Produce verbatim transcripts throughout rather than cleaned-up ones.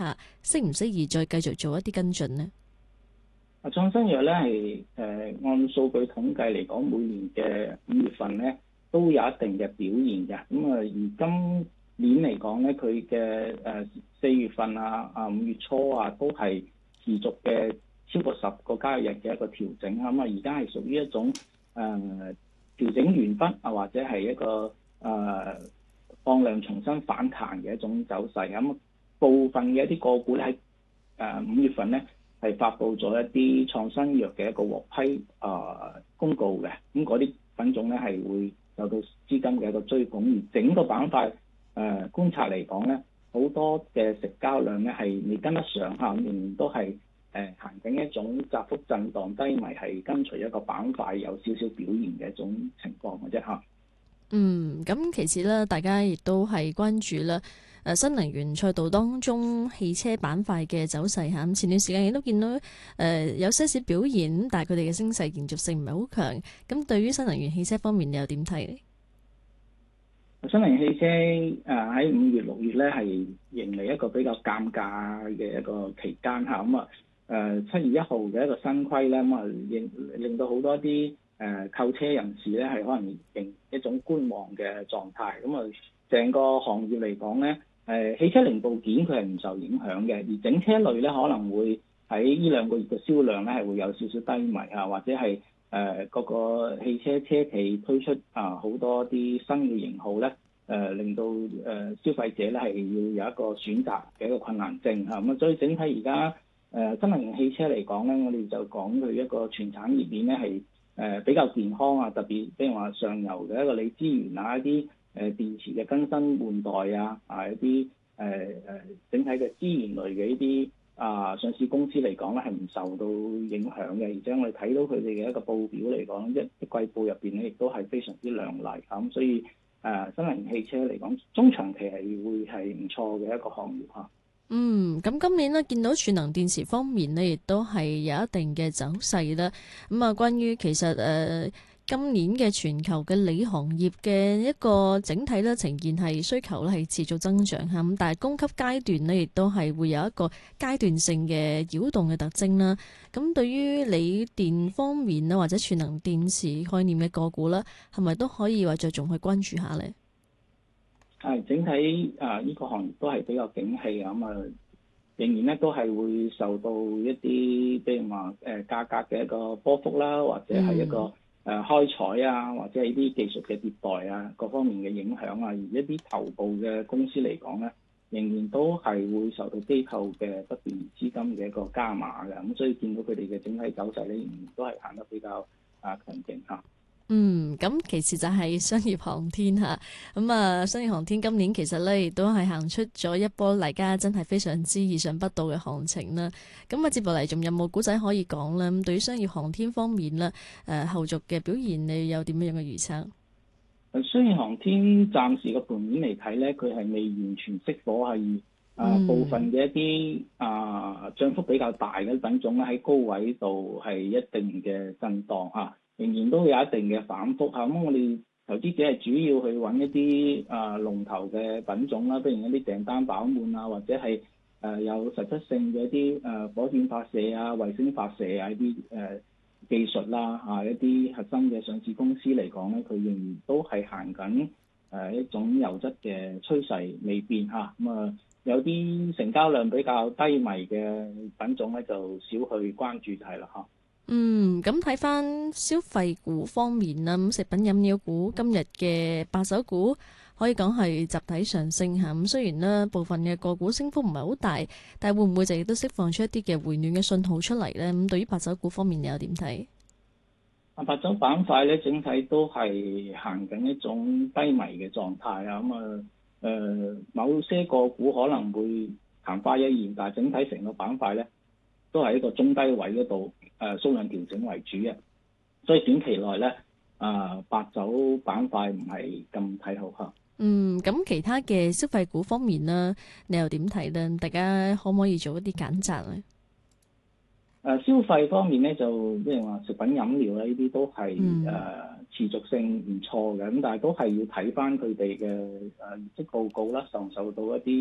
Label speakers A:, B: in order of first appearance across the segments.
A: 下，適唔適宜再繼續做一啲跟進呢？
B: 啊，創新藥咧係誒按數據統計嚟講，每年嘅五月份咧都有一定嘅表現嘅。咁啊，而今年嚟講咧，佢嘅誒四月份啊、啊五月初啊，都係持續嘅超過十個交易日嘅一個調整。咁啊，而家係屬於一種誒、呃、調整完畢啊，或者係一個誒、呃、放量重新反彈嘅一種走勢。咁部分嘅一啲個股咧喺誒五月份咧，係發布咗一啲創新藥嘅一個獲批啊、呃、公告嘅，咁嗰啲品種咧係會受到資金嘅一個追捧，而整個板塊誒、呃、觀察嚟講咧，好多嘅成交量咧係未跟得上嚇，仍然都係誒行緊一種窄幅震盪低迷，係跟隨一個板塊有少少表現嘅一種情況嘅啫嚇。
A: 嗯，咁其次咧，大家亦都係關注啦。誒新能源賽道當中汽車板塊嘅走勢嚇，前段時間亦都見到誒、呃、有些少表現，但係佢哋嘅升勢延續性唔係好強。咁對於新能源汽車方面，你又點睇呢？
B: 新能源汽車誒喺五月六月咧係迎嚟一個比較尷尬嘅一個期間嚇，咁啊誒七月一號嘅一個新規咧，咁啊令令到好多啲誒購車人士咧係可能仍一種觀望嘅狀態，咁啊成個行業嚟講咧。誒汽車零部件佢係唔受影響嘅，而整車類咧可能會喺呢兩個月嘅銷量咧係會有少少低迷啊，或者係誒嗰個汽車車企推出啊好多啲新嘅型號咧，誒、呃、令到誒、呃、消費者咧係要有一個選擇嘅一個困難症嚇，咁啊所以整體而家誒新能源汽車嚟講咧，我哋就講佢一個全產業鏈咧係誒比較健康啊，特別譬如話上游嘅一個鋰資源啊一啲。誒電池嘅更新換代啊，啊一啲誒誒整體嘅資源類嘅呢啲啊上市公司嚟講咧係唔受到影響嘅，而且我哋睇到佢哋嘅一個報表嚟講，一一季報入邊咧亦都係非常之亮麗咁，所以誒、啊、新能源汽車嚟講，中長期係會係唔錯嘅一個行業嚇。
A: 嗯，咁今年呢，見到儲能電池方面呢，亦都係有一定嘅走勢啦。咁啊，關於其實誒。呃今年嘅全球嘅鋰行業嘅一個整體咧呈現係需求咧係持續增長嚇，咁但係供給階段呢，亦都係會有一個階段性嘅擾動嘅特徵啦。咁對於鋰電方面啦，或者儲能電池概念嘅個股啦，係咪都可以話着重去關注下呢？
B: 係整體啊，呢、這個行業都係比較景氣啊，咁啊仍然咧都係會受到一啲譬如話誒價格嘅一個波幅啦，或者係一個、嗯。誒、呃、開採啊，或者係啲技術嘅迭代啊，各方面嘅影響啊，而一啲頭部嘅公司嚟講咧，仍然都係會受到機構嘅不斷資金嘅一個加碼嘅，咁所以見到佢哋嘅整體走勢咧，仍然都係行得比較啊強勁嚇。
A: 嗯，咁其次就係商業航天嚇，咁啊商業航天今年其實咧亦都係行出咗一波大家真係非常之意想不到嘅行情啦。咁啊接落嚟仲有冇股仔可以講咧？咁對於商業航天方面咧，誒、呃、後續嘅表現你有點樣嘅預測？
B: 商業航天暫時個盤面嚟睇咧，佢係未完全熄火，係啊、呃、部分嘅一啲啊漲幅比較大嘅品種咧喺高位度係一定嘅震盪嚇。仍然都有一定嘅反覆嚇，咁我哋投資者係主要去揾一啲啊龍頭嘅品種啦，譬如一啲訂單飽滿啊，或者係誒、呃、有實質性嘅一啲誒、呃、火箭發射啊、衛星發射啊一啲誒、呃、技術啦嚇、啊，一啲核心嘅上市公司嚟講咧，佢仍然都係行緊誒一種優質嘅趨勢未變嚇，咁啊有啲成交量比較低迷嘅品種咧，就少去關注就係啦嚇。
A: 嗯，咁睇翻消費股方面啦，咁食品飲料股今日嘅白酒股可以講係集體上升嚇。咁雖然呢部分嘅個股升幅唔係好大，但係會唔會就亦都釋放出一啲嘅回暖嘅信號出嚟呢？咁對於白酒股方面，你又點睇？
B: 啊，白酒板塊咧，整體都係行緊一種低迷嘅狀態啊。咁啊，誒某些個股可能會曇花一現，但係整體成個板塊咧，都係一個中低位嗰度誒數量調整為主嘅，所以短期內咧啊，白酒板塊唔係咁睇好嚇。
A: 嗯，咁其他嘅消費股方面呢，你又點睇呢？大家可唔可以做一啲揀擇呢？
B: 誒消費方面咧，就即係話食品飲料咧，呢啲都係誒、
A: 嗯
B: 呃、持續性唔錯嘅，咁但係都係要睇翻佢哋嘅誒業績報告啦，受唔受到一啲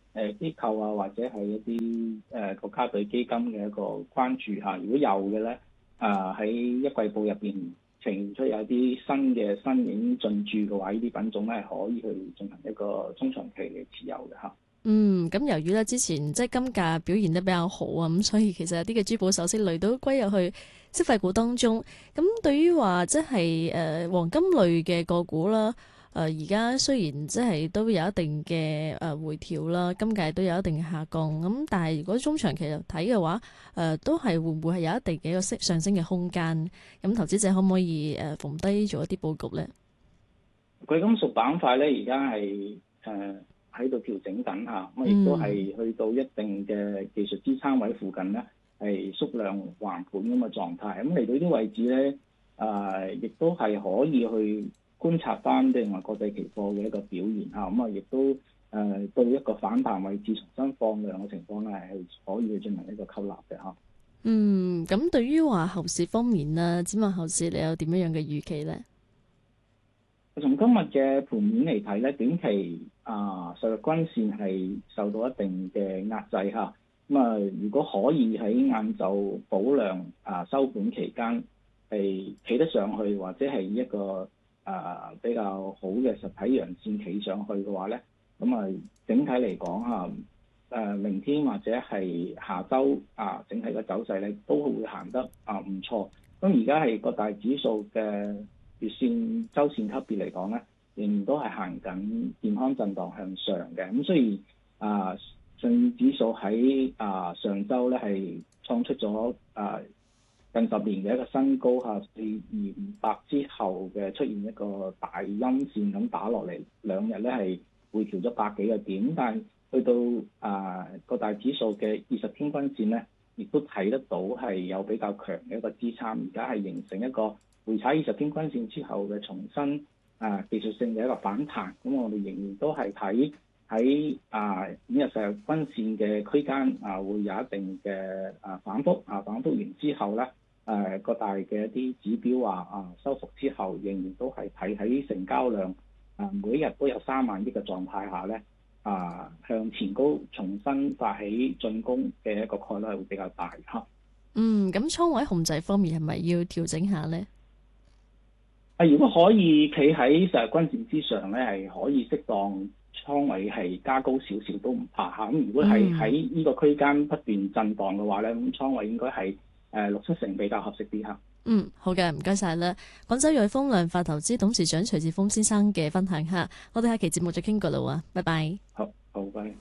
B: 誒機構啊，或者係一啲誒國家隊基金嘅一個關注嚇。如果有嘅咧，啊喺一季報入邊呈現出有啲新嘅新影進駐嘅話，呢啲品種咧係可以去進行一個中長期嘅持有嘅嚇。
A: 嗯，咁由於咧之前即係金價表現得比較好啊，咁所以其實有啲嘅珠寶首飾類都歸入去消費股當中。咁對於話即係誒黃金類嘅個股啦，誒而家雖然即係都有一定嘅誒回調啦，金價都有一定嘅下降。咁但係如果中長期嚟睇嘅話，誒、呃、都係會唔會係有一定嘅一個升上升嘅空間？咁投資者可唔可以誒逢低做一啲佈局咧？
B: 貴金屬板塊咧，而家係誒喺度調整緊嚇，咁亦都係去到一定嘅技術支撐位附近咧，係縮量橫盤咁嘅狀態。咁嚟到呢啲位置咧，誒亦都係可以去觀察翻另外國際期貨嘅一個表現嚇，咁啊亦都誒到一個反彈位置重新放量嘅情況咧，係可以去進行一個吸納嘅嚇。
A: 嗯，咁對於話後市方面啦，展望後市你有點樣樣嘅預期咧？
B: 從今日嘅盤面嚟睇咧，短期啊十日均線係受到一定嘅壓制嚇。咁啊，如果可以喺晏晝補量啊收盤期間係企得上去，或者係一個啊比較好嘅實體陽線企上去嘅話咧，咁啊整體嚟講嚇，誒明天或者係下週啊整體嘅走勢咧都會行得啊唔錯。咁而家係個大指數嘅月線、週線級別嚟講咧，仍然都係行緊健康震盪向上嘅。咁所以啊，上證指數喺啊上週咧係創出咗啊近十年嘅一個新高嚇，四二五百之後嘅出現一個大陰線咁打落嚟，兩日咧係回調咗百幾個點，但係去到啊個大指數嘅二十天均線咧，亦都睇得到係有比較強嘅一個支撐，而家係形成一個回踩二十天均線之後嘅重新啊技術性嘅一個反彈。咁我哋仍然都係睇喺啊五日十日均線嘅區間啊，會有一定嘅啊反覆啊，反覆完之後咧，誒個大嘅一啲指標話啊收復之後，仍然都係睇喺成交量啊每一日都有三萬億嘅狀態下咧，啊向前高重新發起進攻嘅一個概率係會比較大嚇。
A: 嗯，咁倉位控制方面係咪要調整下咧？
B: 啊，如果可以企喺十日均線之上咧，係可以適當倉位係加高少少都唔怕嚇。咁如果係喺呢個區間不斷震盪嘅話咧，咁倉位應該係誒六七成比較合適啲嚇。
A: 嗯，好嘅，唔該晒啦。廣州瑞豐量化投資董事長徐志峰先生嘅分享下，我哋下期節目再傾過啦喎，拜拜。
B: 好，好，拜。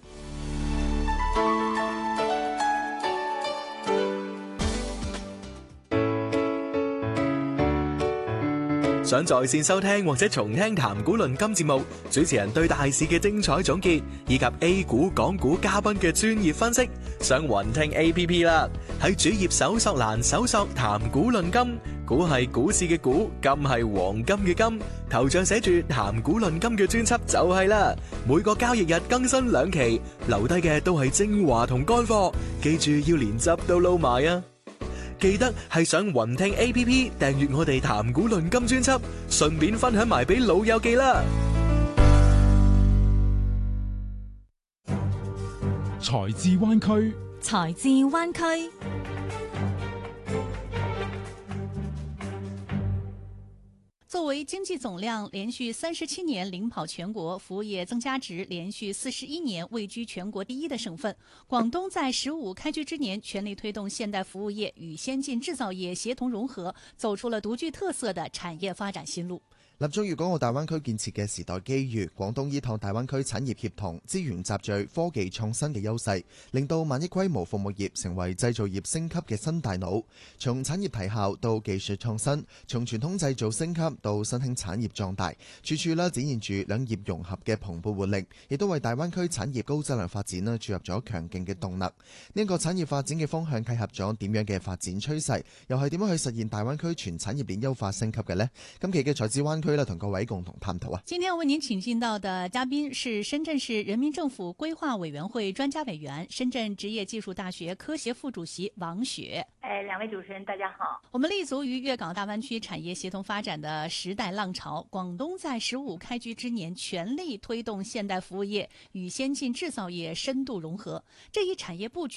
C: 想在線收聽或者重聽談股論金節目，主持人對大市嘅精彩總結，以及 A 股、港股嘉賓嘅專業分析，上雲聽 A P P 啦。喺主頁搜索欄搜索談股論金，股係股市嘅股，金係黃金嘅金，頭像寫住談股論金嘅專輯就係啦。每個交易日更新兩期，留低嘅都係精華同乾貨，記住要連汁都撈埋啊！記得係上雲聽 A P P 訂閱我哋談股論金專輯，順便分享埋俾老友記啦。
D: 財智灣區，
E: 財智灣區。作為經濟總量連續三十七年領跑全國，服務業增加值連續四十一年位居全國第一的省份，廣東在“十五”開局之年，全力推動現代服務業與先進製造業協同融合，走出了獨具特色的產業發展新路。
F: 立足粵港澳大灣區建設嘅時代機遇，廣東依託大灣區產業協同、資源集聚、科技創新嘅優勢，令到萬億規模服務業成為製造業升級嘅新大腦。從產業提效到技術創新，從傳統製造升級到新興產業壯大，處處啦展現住兩業融合嘅蓬勃活力，亦都為大灣區產業高質量發展啦注入咗強勁嘅動能。呢、這、一個產業發展嘅方向契合咗點樣嘅發展趨勢，又係點樣去實現大灣區全產業鏈優化升級嘅呢？今期嘅財智灣區區咧，同各位共同探討啊。
E: 今天為您請進到的嘉賓是深圳市人民政府規劃委員會專家委員、深圳職業技術大學科協副主席王雪。
G: 誒，兩位主持人大家好。
E: 我們立足於粵港大灣區產業協同發展的時代浪潮，廣東在“十五”開局之年全力推動現代服務業與先進製造業深度融合，這一產業佈局